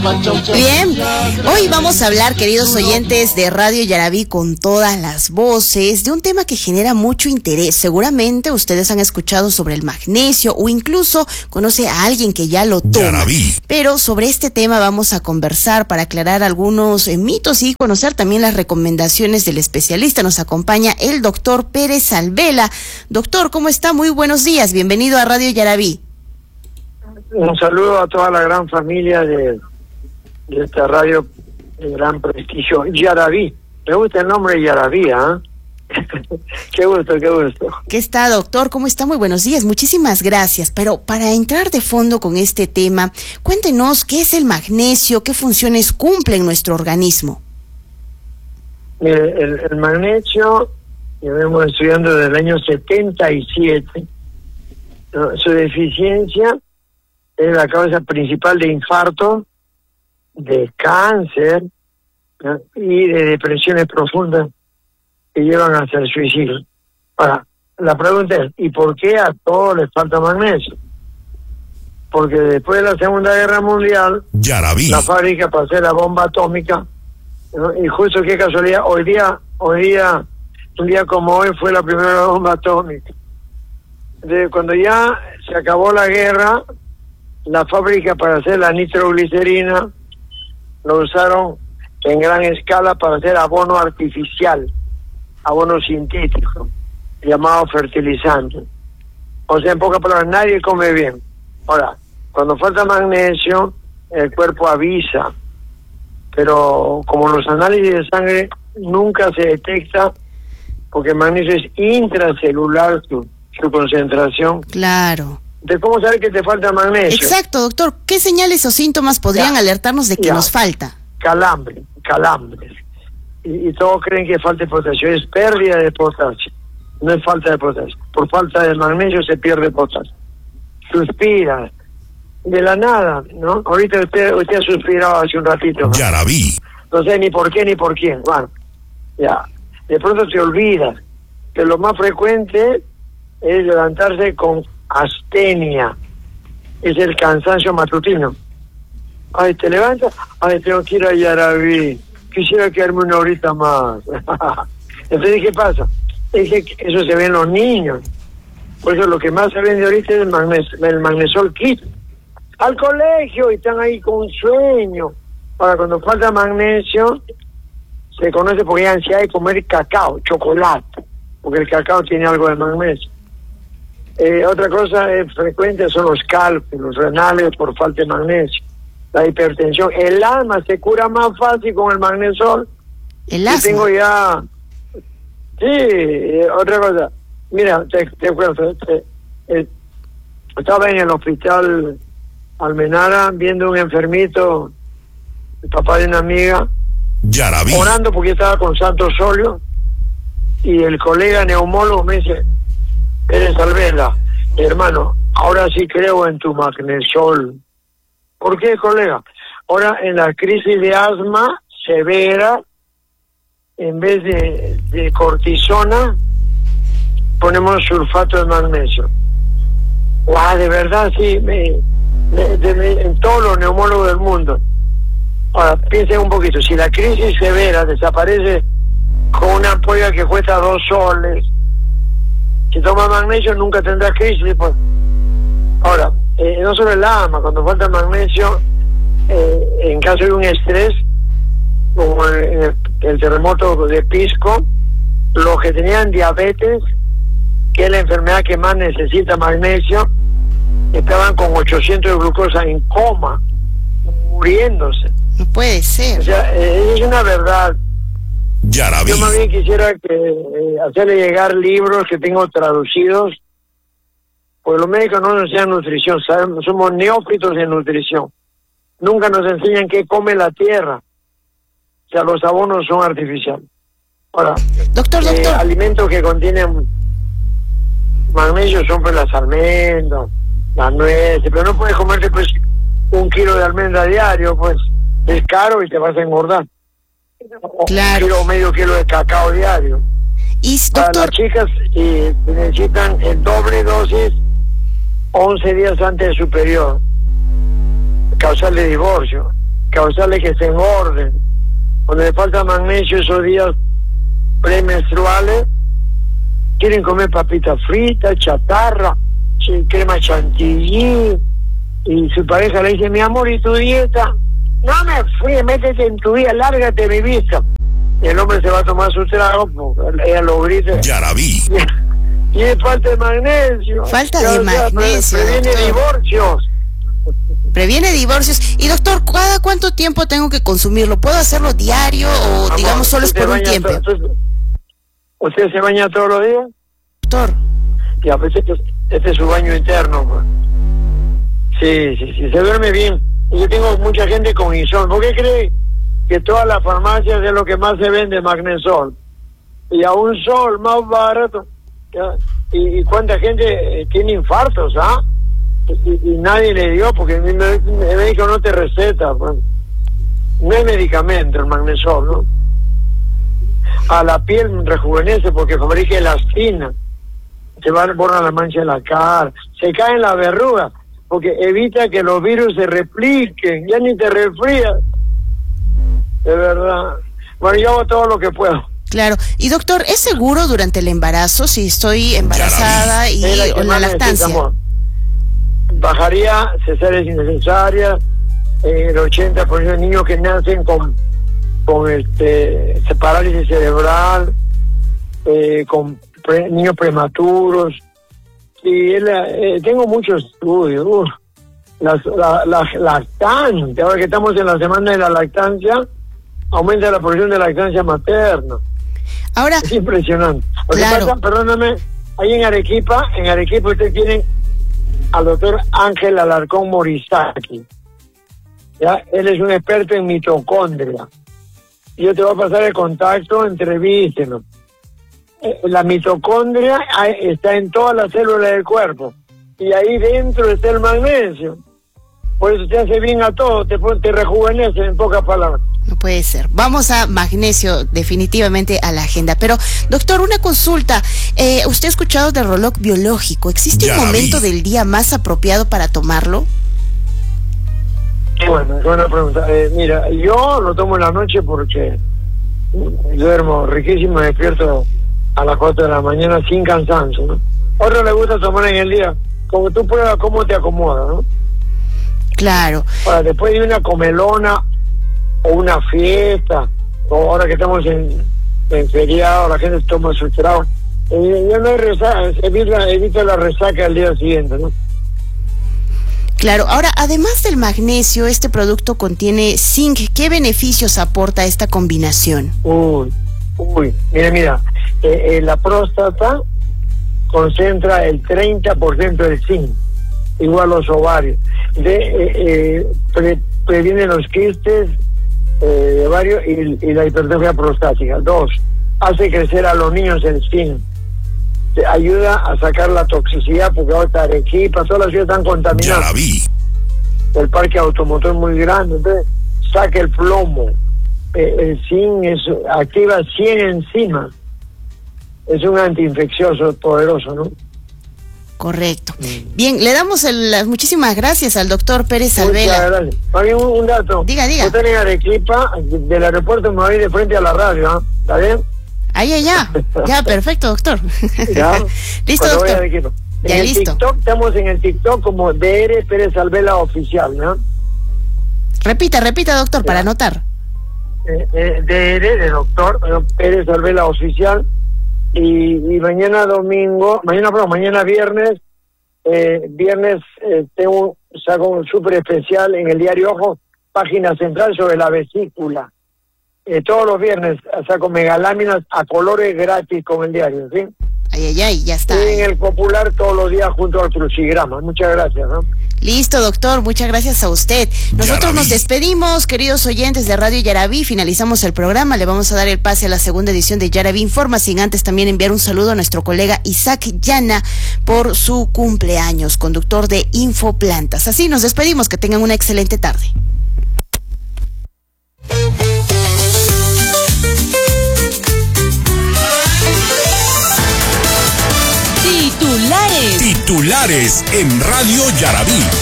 Bien, hoy vamos a hablar, queridos oyentes de Radio Yaraví, con todas las voces, de un tema que genera mucho interés. Seguramente ustedes han escuchado sobre el magnesio o incluso conoce a alguien que ya lo toma. Yaraví. Pero sobre este tema vamos a conversar para aclarar algunos mitos y conocer también las recomendaciones del especialista. Nos acompaña el doctor Pérez Alvela. Doctor, ¿cómo está? Muy buenos días, bienvenido a Radio Yaraví. Un saludo a toda la gran familia de esta radio de gran prestigio, Yaraví. Me gusta el nombre Yaraví, ¿eh? Qué gusto. ¿Qué está, doctor? ¿Cómo está? Muy buenos días, muchísimas gracias. Pero para entrar de fondo con este tema, cuéntenos qué es el magnesio, qué funciones cumple en nuestro organismo. Mire, el magnesio, que venimos estudiando desde el año 77, ¿no? Su deficiencia es la causa principal de infarto, de cáncer, ¿no? Y de depresiones profundas que llevan hacia el suicidio. Ahora, la pregunta es, ¿y por qué a todos les falta magnesio? Porque después de la Segunda Guerra Mundial, Yaraví, la fábrica para hacer la bomba atómica, ¿no? Y justo qué casualidad, un día como hoy fue la primera bomba atómica. Cuando ya se acabó la guerra, la fábrica para hacer la nitroglicerina lo usaron en gran escala para hacer abono artificial, abono sintético, llamado fertilizante. O sea, en pocas palabras, nadie come bien. Ahora, cuando falta magnesio, el cuerpo avisa, pero como los análisis de sangre nunca se detecta, porque el magnesio es intracelular su concentración. Claro. ¿De cómo saber que te falta magnesio? Exacto, doctor. ¿Qué señales o síntomas podrían alertarnos de que nos falta? Calambres. Y todos creen que falta de potasio. Es pérdida de potasio. No es falta de potasio. Por falta de magnesio se pierde potasio. Suspira. De la nada, ¿no? Ahorita usted ha suspirado hace un ratito, ¿no? Yaraví. No sé ni por qué ni por quién. Bueno, ya. De pronto te olvidas. Que lo más frecuente es levantarse con astenia, es el cansancio matutino. Ay, te levantas, ay, tengo que ir a Yaraví, quisiera quedarme una horita más. Entonces, ¿qué pasa? Es que eso se ve en los niños. Por eso lo que más se vende ahorita es el Magnesol Kit. Al colegio, y están ahí con sueño. Ahora, cuando falta magnesio, se conoce porque hay ansiedad de comer cacao, chocolate, porque el cacao tiene algo de magnesio. Otra cosa frecuente son los cálculos renales por falta de magnesio, la hipertensión. El asma se cura más fácil con el magnesol. El asma. Tengo ya... Sí, otra cosa. Mira, te cuento. Estaba en el hospital Almenara viendo un enfermito, el papá de una amiga, Yaraví, orando porque estaba con santo solio, y el colega neumólogo me dice: Pérez Alvela, hermano, ahora sí creo en tu magnesol. ¿Por qué, colega? Ahora en la crisis de asma severa, en vez de cortisona, ponemos sulfato de magnesio. ¡Guau! De verdad, sí, en todos los neumólogos del mundo. Ahora, piensen un poquito, si la crisis severa desaparece con una ampolla que cuesta 2 soles, si toma magnesio nunca tendrá crisis. Pues. Ahora, no solo el asma, cuando falta magnesio, en caso de un estrés, como en el terremoto de Pisco, los que tenían diabetes, que es la enfermedad que más necesita magnesio, estaban con 800 de glucosa en coma, muriéndose. No puede ser. O sea, es una verdad. Yaraví. Yo más bien quisiera hacerle llegar libros que tengo traducidos, porque los médicos no nos enseñan nutrición, somos neófitos en nutrición. Nunca nos enseñan qué come la tierra. O sea, los abonos son artificiales. Ahora, doctor. Alimentos que contienen magnesio son pues las almendras, las nueces, pero no puedes comerte pues 1 kilo de almendra diario, pues es caro y te vas a engordar. Claro. 1 kilo o medio kilo de cacao diario. Y, para doctor, las chicas necesitan el doble dosis 11 días antes de su periodo, causal de divorcio. causarle que se engorden. Cuando le falta magnesio esos días premenstruales, quieren comer papitas fritas, chatarra, crema chantilly, y su pareja le dice, mi amor, ¿y tu dieta? No me fui, métete en tu vida, lárgate de mi vista. Y el hombre se va a tomar su trago, porque ella lo grita. Yarabí. Y es falta de magnesio. Falta de magnesio. Previene divorcios. Previene divorcios. Y doctor, ¿cada cuánto tiempo tengo que consumirlo? ¿Puedo hacerlo diario o Amor, digamos solo es por un tiempo? ¿Usted se baña todos los días? Doctor. Ya, pues este es su baño interno. Pues. Sí, se duerme bien. Y yo tengo mucha gente con insomnio. ¿Por qué cree que todas las farmacias es lo que más se vende, Magnesol? Y a un sol más barato. ¿Ya? Y cuánta gente tiene infartos, ¿ah? Y nadie le dio, porque el médico no te receta. Pues. No es medicamento el Magnesol, ¿no? A la piel rejuvenece porque fabrica elastina. Se borra la mancha de la cara, se caen las verrugas, porque evita que los virus se repliquen, ya ni te resfrías. De verdad. Bueno, yo hago todo lo que puedo. Claro. Y doctor, ¿es seguro durante el embarazo si estoy embarazada o la lactancia? Bajaría cesáreas innecesarias, el 80% de niños que nacen con parálisis cerebral, con niños prematuros. Y tengo muchos estudios. Las lactancia, ahora que estamos en la semana de la lactancia, aumenta la producción de lactancia materna. Ahora, es impresionante. Claro. Pasa, perdóname, ahí en Arequipa ustedes tienen al doctor Ángel Alarcón Morizaki. ¿Ya? Él es un experto en mitocondria. Yo te voy a pasar el contacto, entrevístelo. La mitocondria está en todas las células del cuerpo. Y ahí dentro está el magnesio. Por eso te hace bien a todo, te rejuvenece, en pocas palabras. No puede ser. Vamos a magnesio definitivamente a la agenda. Pero, doctor, una consulta. ¿Usted ha escuchado del reloj biológico? ¿Existe un momento del día más apropiado para tomarlo? Bueno, es buena pregunta. Mira, yo lo tomo en la noche porque duermo riquísimo, despierto a las 4 de la mañana sin cansancio, ¿no? Otro le gusta tomar en el día. Como tú pruebas cómo te acomoda, ¿no? Claro. Ahora, después de una comelona o una fiesta, o ahora que estamos en feriado, la gente toma su trago, ya no hay resaca, evita la resaca al día siguiente, ¿no? Claro. Ahora, además del magnesio, este producto contiene zinc. ¿Qué beneficios aporta esta combinación? Mira, la próstata concentra el 30% del zinc, igual los ovarios. Previene los quistes de ovario y la hipertrofia prostática. 2, hace crecer a los niños el zinc. Te ayuda a sacar la toxicidad, porque ahora Arequipa, todas las ciudades están contaminadas. Yarabí. El parque automotor muy grande, entonces saca el plomo. El zinc activa 100 enzimas. Es un antiinfeccioso poderoso, ¿no? Correcto. Bien, le damos las muchísimas gracias al doctor Pérez Alvela. Muchas gracias. Hay un dato. Diga. Usted en Arequipa, del aeropuerto me voy de frente a la radio, ¿eh? ¿Está bien? Ya, perfecto, doctor. ¿Ya? Listo, doctor. En listo. TikTok, estamos en el TikTok como DR Pérez Alvela Oficial, ¿no? Repita, doctor, para anotar. DR de doctor Pérez Alvela Oficial. Y mañana viernes, saco un súper especial en el diario Ojo, página central sobre la vesícula. Todos los viernes saco megaláminas a colores gratis con el diario, ¿sí? Ya está. Y en el Popular todos los días junto al crucigrama. Muchas gracias, ¿no? Listo, doctor, muchas gracias a usted. Nosotros nos despedimos, queridos oyentes de Radio Yarabí, finalizamos el programa, le vamos a dar el pase a la segunda edición de Yarabí Informa, sin antes también enviar un saludo a nuestro colega Isaac Llana por su cumpleaños, conductor de Infoplantas. Así nos despedimos, que tengan una excelente tarde. Titulares en Radio Yarabí.